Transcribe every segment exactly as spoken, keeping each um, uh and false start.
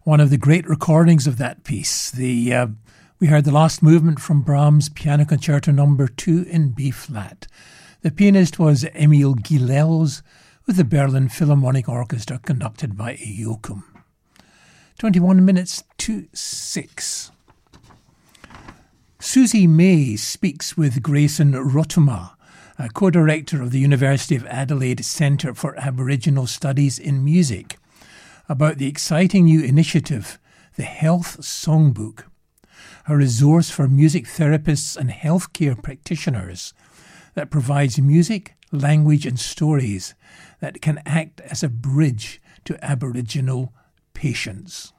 one of the great recordings of that piece. The uh, we heard the last movement from Brahms' Piano Concerto Number Two in B flat. The pianist was Emil Gilels, with the Berlin Philharmonic Orchestra conducted by Joachim. Twenty-one minutes to six. Susie May speaks with Grayson Rotuma, a co-director of the University of Adelaide Centre for Aboriginal Studies in Music, about the exciting new initiative, the Health Songbook, a resource for music therapists and healthcare practitioners that provides music, language and stories that can act as a bridge to Aboriginal patients.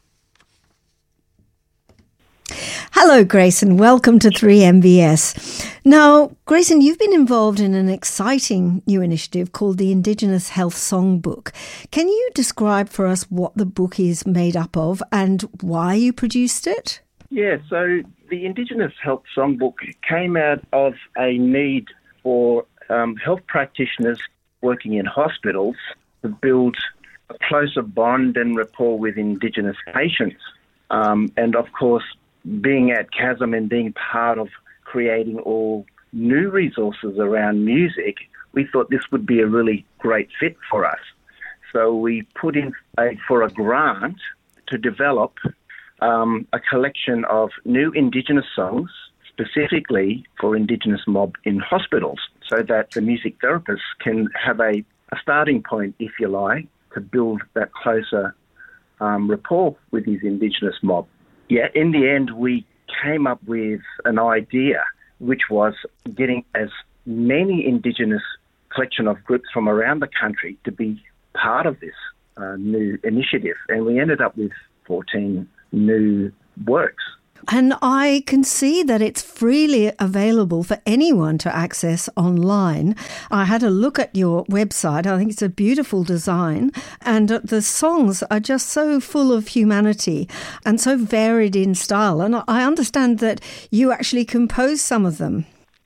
Hello, Grayson. Welcome to three M B S. Now, Grayson, you've been involved in an exciting new initiative called the Indigenous Health Songbook. Can you describe for us what the book is made up of and why you produced it? Yeah, so the Indigenous Health Songbook came out of a need for um, health practitioners working in hospitals to build a closer bond and rapport with Indigenous patients. Um, and, of course, being at Chasm and being part of creating all new resources around music, we thought this would be a really great fit for us. So we put in a, for a grant to develop um, a collection of new Indigenous songs, specifically for Indigenous mob in hospitals, so that the music therapists can have a, a starting point, if you like, to build that closer um, rapport with his Indigenous mob. Yeah, in the end, we came up with an idea, which was getting as many Indigenous collection of groups from around the country to be part of this uh, new initiative. And we ended up with fourteen new works. And I can see that it's freely available for anyone to access online. I had a look at your website. I think it's a beautiful design. And the songs are just so full of humanity and so varied in style. And I understand that you actually composed some of them.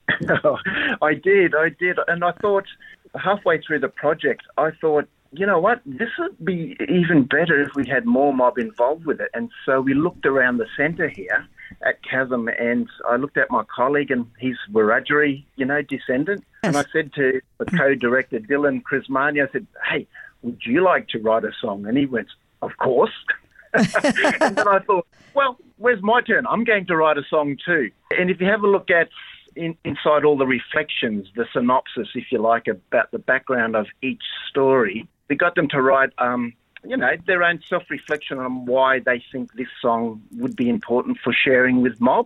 I did, I did. And I thought, halfway through the project, I thought, you know what, this would be even better if we had more mob involved with it. And so we looked around the centre here at Chasm, and I looked at my colleague, and he's Wiradjuri, you know, descendant. Yes. And I said to the co-director, Dylan Krismani, I said, hey, would you like to write a song? And he went, of course. And then I thought, well, where's my turn? I'm going to write a song too. And if you have a look at In, inside all the reflections, the synopsis, if you like, about the background of each story, we got them to write, um, you know, their own self-reflection on why they think this song would be important for sharing with mob.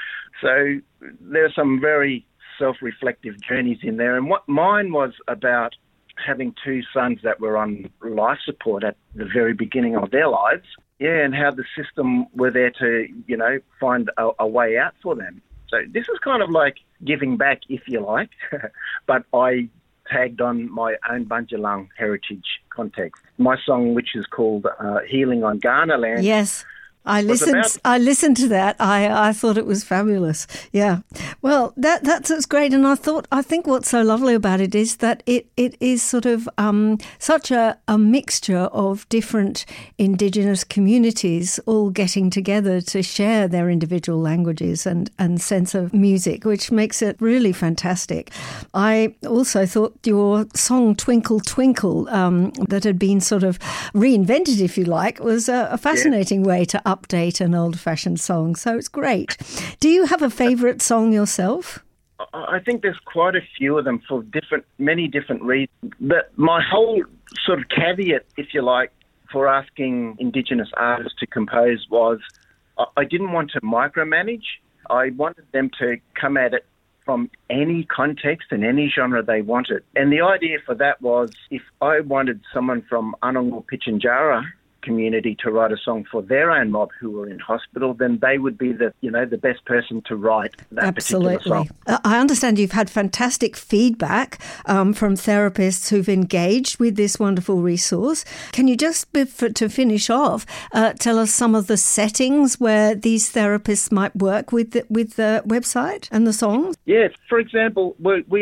So there are some very self-reflective journeys in there. And what mine was about having two sons that were on life support at the very beginning of their lives, yeah, and how the system were there to, you know, find a, a way out for them. So this is kind of like giving back, if you like, but I tagged on my own Bunjalung heritage context. My song, which is called uh, Healing on Kaurna Land. Yes. I listened. About- I listened to that. I, I thought it was fabulous. Yeah. Well, that that's, that's great. And I thought I think what's so lovely about it is that it, it is sort of um, such a, a mixture of different Indigenous communities all getting together to share their individual languages and, and sense of music, which makes it really fantastic. I also thought your song Twinkle Twinkle, um, that had been sort of reinvented, if you like, was a, a fascinating yeah. way to update an old-fashioned song. So it's great. Do you have a favourite song yourself? I think there's quite a few of them for different, many different reasons. But my whole sort of caveat, if you like, for asking Indigenous artists to compose was I didn't want to micromanage. I wanted them to come at it from any context and any genre they wanted. And the idea for that was if I wanted someone from Anangu Pitjantjatjara community to write a song for their own mob who were in hospital, then they would be the, you know, the best person to write that Absolutely. particular song. I understand you've had fantastic feedback um, from therapists who've engaged with this wonderful resource. Can you just, for, to finish off, uh, tell us some of the settings where these therapists might work with the, with the website and the songs? Yes. For example, we, we are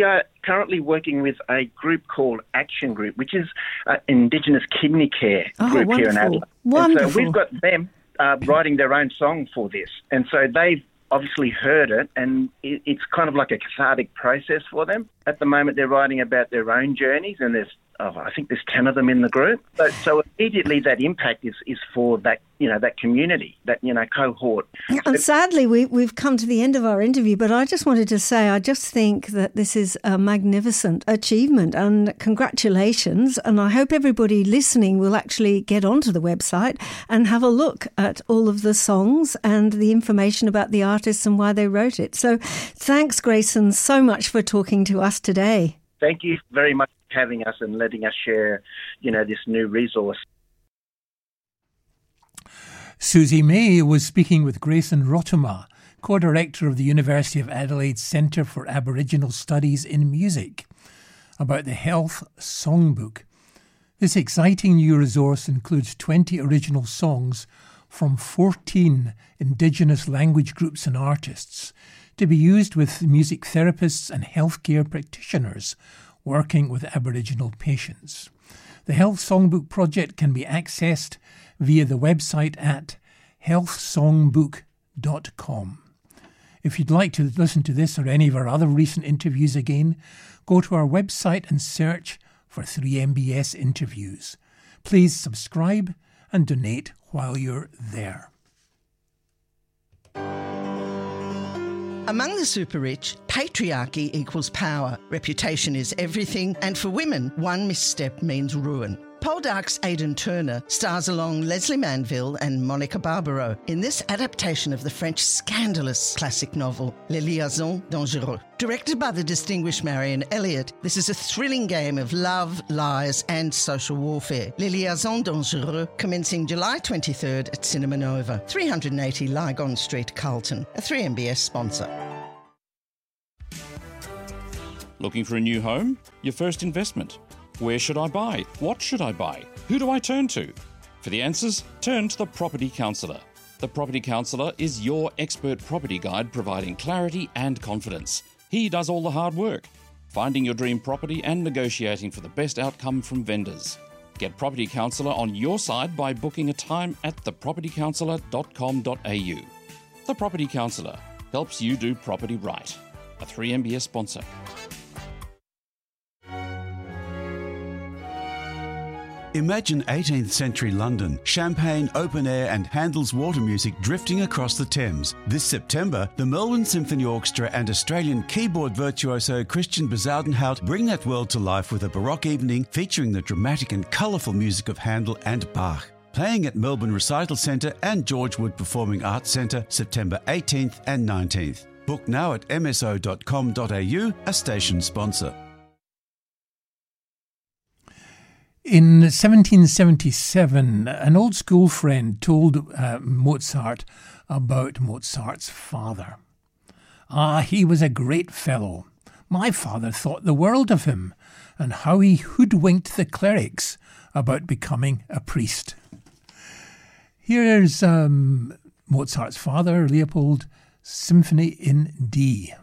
currently working with a group called Action Group, which is an Indigenous kidney care oh, group wonderful. here in Adelaide. Wonderful. And so we've got them uh, writing their own song for this. And so they've obviously heard it, and it, it's kind of like a cathartic process for them. At the moment, they're writing about their own journeys, and there's, oh, I think there's ten of them in the group. So, so immediately that impact is, is for that, you know, that community, that, you know, cohort. And sadly, we, we've come to the end of our interview, but I just wanted to say I just think that this is a magnificent achievement, and congratulations. And I hope everybody listening will actually get onto the website and have a look at all of the songs and the information about the artists and why they wrote it. So thanks, Grayson, so much for talking to us today. Thank you very much for having us and letting us share, you know, this new resource. Susie May was speaking with Grayson Rotuma, co-director of the University of Adelaide Centre for Aboriginal Studies in Music, about the Health Songbook. This exciting new resource includes twenty original songs from fourteen Indigenous language groups and artists to be used with music therapists and healthcare practitioners working with Aboriginal patients. The Health Songbook project can be accessed via the website at health songbook dot com. If you'd like to listen to this or any of our other recent interviews again, go to our website and search for three M B S interviews. Please subscribe and donate while you're there. Among the super rich, patriarchy equals power. Reputation is everything, and for women, one misstep means ruin. Poldark's Aidan Turner stars along Leslie Manville and Monica Barbaro in this adaptation of the French scandalous classic novel, Les Liaisons Dangereuses. Directed by the distinguished Marion Elliott, this is a thrilling game of love, lies and social warfare. Les Liaisons Dangereuses, commencing July twenty-third at Cinema Nova, three eighty Lygon Street, Carlton, a three M B S sponsor. Looking for a new home? Your first investment? Where should I buy? What should I buy? Who do I turn to? For the answers, turn to the Property Counsellor. The Property Counsellor is your expert property guide providing clarity and confidence. He does all the hard work, finding your dream property and negotiating for the best outcome from vendors. Get Property Counsellor on your side by booking a time at the property counsellor dot com dot a u. The Property Counsellor helps you do property right. A three M B S sponsor. Imagine eighteenth century London, champagne, open air and Handel's water music drifting across the Thames. This September, the Melbourne Symphony Orchestra and Australian keyboard virtuoso Christian Bezuidenhout bring that world to life with a Baroque evening featuring the dramatic and colourful music of Handel and Bach. Playing at Melbourne Recital Centre and George Wood Performing Arts Centre September eighteenth and nineteenth. Book now at m s o dot com dot a u, a station sponsor. In seventeen seventy-seven, an old school friend told uh, Mozart about Mozart's father. Ah, he was a great fellow. My father thought the world of him and how he hoodwinked the clerics about becoming a priest. Here's um, Mozart's father, Leopold, Symphony in D.